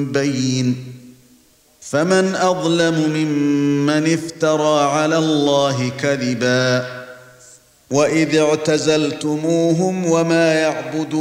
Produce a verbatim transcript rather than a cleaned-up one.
بين فمن أظلم ممن افترى على الله كذبا وإذ اعتزلتموهم وما يعبدون